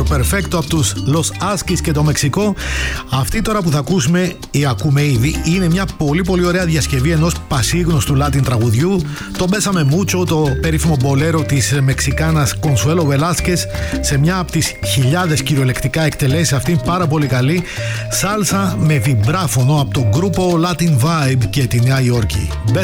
Perfecto από τους Los Askis και το Μεξικό. Αυτή τώρα που θα ακούσουμε ή ακούμε ήδη είναι μια πολύ πολύ ωραία διασκευή ενός πασίγνωστου Latin τραγουδιού. Το Bésame Mucho, το περίφημο μπολέρο της Μεξικάνας Consuelo Velázquez, σε μια από τις χιλιάδες κυριολεκτικά εκτελέσεις, αυτή πάρα πολύ καλή. Σάλσα με βιμπράφωνο από το γκρούπο Latin Vibe και τη Νέα Υόρκη.